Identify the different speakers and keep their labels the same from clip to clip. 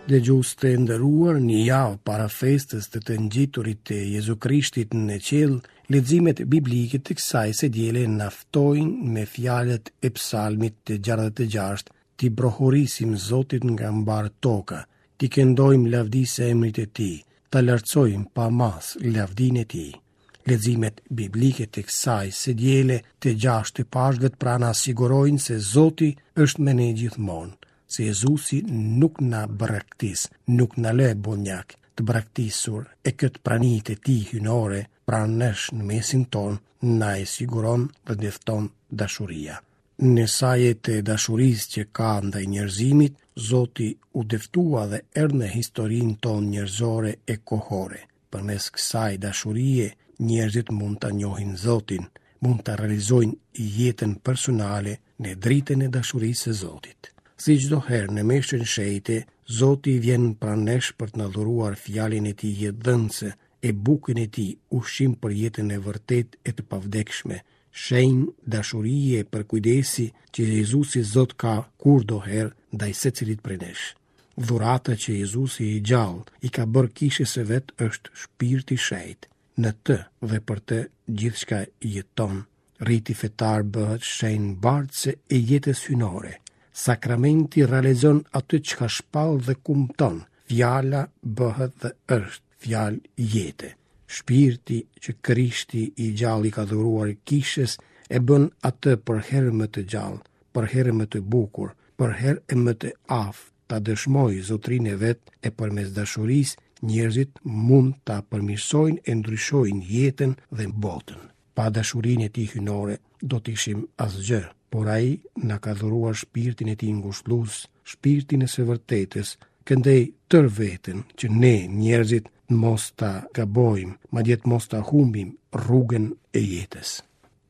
Speaker 1: Dëgjues të nderuar, një javë para festës të ngjiturit të Jezu Krishtit në qiell, leximet biblike të kësaj së diele naftojnë me fjalët e psalmit të 66, ti brohurisim Zotin nga mbar toka, ti këndojmë lavdi se emrit e tij, ta lartësojmë pa mas lavdinë e tij. Leximet biblike të kësaj së diele të 6 të pashëve pra na sigurojnë se Zoti është me ne gjithmonë, se Jezusi nuk na braktis, nuk na lë bonjak të braktisur e këtë pranit e tij hynore pranë nesh në mesin ton, na e siguron dhe ndefton dashuria. Në sajet e dashurisë që ka ndaj njerëzimit, Zoti u deftua dhe erdhi në historinë tonë njerëzore e kohore. Përmes kësaj dashurie, njerëzit mund ta njohin Zotin, mund ta realizojnë jetën personale në dritën e dashurisë së Zotit. Si çdo herë në meshën shejte, Zoti vjen pranë nesh për të na dhuruar fjalën e tij jetëdhënëse, e bukën e tij, ushqim për jetën e vërtetë e të pavdekshme, shenjë dashurie për kujdesi që Jezusi Zot ka kurdoherë ndaj secilit prej nesh. Dhurata që Jezusi i gjallë i ka bërë kishës së vet është shpirti i shejtë. Në të dhe për të gjithçka jeton. Riti fetar bëhet shenjë bardhëse e jetës hynore. Sakramenti realizon atë që ka shpall dhe kumton. Fjala bëhet dhe është fjalë jete. Shpirti që Krishti i gjallë i ka dhuruar kishës e bën atë për herë më të gjallë, për herë më të bukur, për herë më të aftë, ta dëshmojë zotrinë e vet e përmes dashurisë njerëzit mund ta përmirësojnë e ndryshojnë jetën dhe botën. Pa dashurinë e tij hynore do të ishim asgjë, por ai na ka dhuruar shpirtin e tij ngushëllues, shpirtin e së vërtetës, këndej tër veten që ne njerëzit mos ta gabojmë, madje mos ta humbim rrugën e jetës.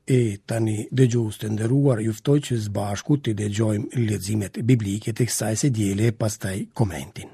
Speaker 1: E tani dëgjues të nderuar, ju ftoj që së bashku të dëgjojmë leximet biblike të kësaj së diele, pastaj komentin.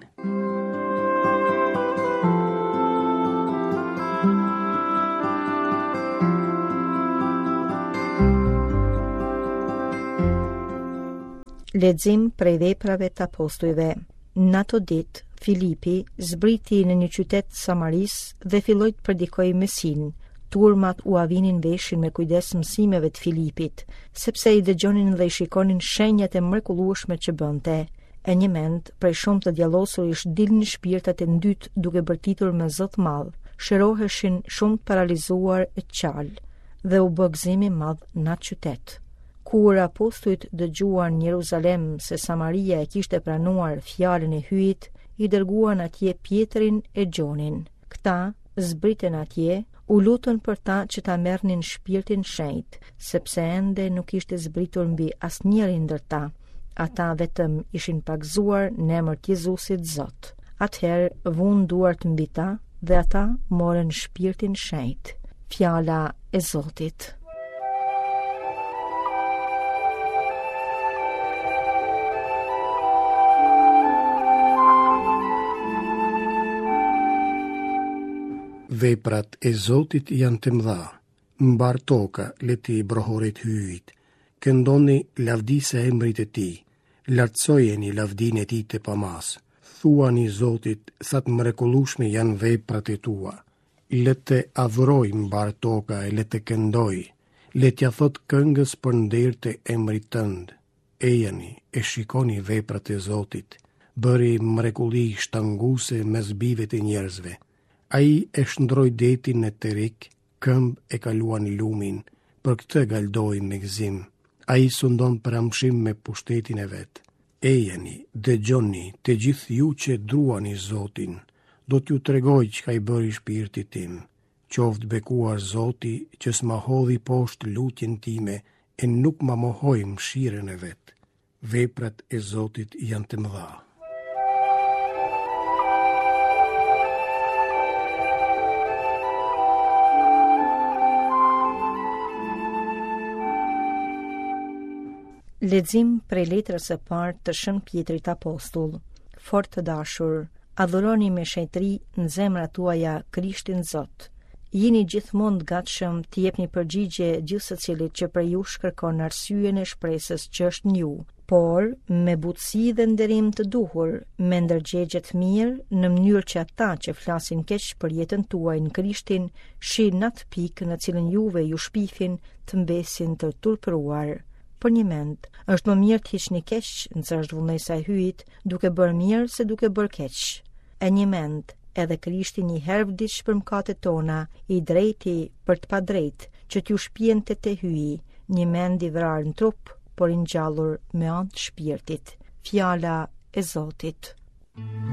Speaker 2: Lexim prej Veprave të Apostujve. Në ato ditë, Filipi zbriti në një qytet Samaris dhe filloi të predikojë Mesin. Turmat u avinin veshin me kujdes mësimeve të Filipit, sepse i dëgjonin dhe i shikonin shenjat e mrekullueshme që bënte. E një mend, prej shumë të djallosurish dilnin shpirtat e ndyt duke bërtitur me zot madh, shëroheshin shumë të paralizuar e qalë, dhe u bë gëzim i madh në atë qytet. Kur apostujt dëgjuan në Jeruzalem se Samaria e kishte pranuar fjalën e hyjit, i dërguan atje Pjetrin e Gjonin. Këta zbriten atje, u lutën për ta që ta merrnin shpirtin shenjt, sepse ende nuk ishte zbritur mbi asnjërin ndër ta. Ata vetëm ishin pagzuar në emër të Jezusit Zot. Atëherë vun duart mbi ta dhe ata morën shpirtin shenjt. Fjala e Zotit.
Speaker 1: Veprat e Zotit janë të mëdha. Mbar toka leti brohoret hyjit. Këndoni lavdi se emrit e tij. Lartësojeni lavdinë e tij të pamas. Thuani Zotit sa të mrekullueshme janë veprat e tua. Le të adhuroj mbar toka e le të këndoj. Le t'ja thot këngës për nder të emrit tënd. Ejani e shikoni veprat e Zotit. Bëri mrekulli shtanguese mes bijve të njerëzve. Ai e shndroi detin në Terik, këmbë e kaluan lumin, për këtë galdoi me gëzim. Ai sundon për amshim me pushtetin e vet. Ejeni, dëgjoni, të gjithë ju që druani Zotin, do t'ju tregoj çka i bëri shpirti tim. Qoftë bekuar Zoti që s'ma hodhi poshtë lutjen time e nuk ma mohoi mëshirën e vet. Veprat e Zotit janë të mëdha.
Speaker 2: Lexim prej letrës së parë të Shën Pjetrit Apostull. Fort të dashur, adhuroni me shenjtëri në zemrat tuaja Krishtin Zot. Jini gjithmonë të gatshëm të jepni përgjigje gjithsecilit që për ju shkërkon arsyeën e shpresës që është në ju, por me butësi dhe nderim të duhur, me ndërgjegje të mirë, në mënyrë që ata që flasin keq për jetën tuaj në Krishtin, shihin atë pikë në cilën juve ju shpifin të mbesin të turpëruar. Për një mend, është më mirë të hiqni keq në çështë vullnesa e hyjit, duke bërë mirë se duke bërë keq. E një mend, edhe Krishti një herë vdiq për mëkatet tona, i drejti për të padrejt, që t'ju shpjente te hyi, një mend i vrarë në trup, por i ngjallur me anë të shpirtit. Fjala e Zotit.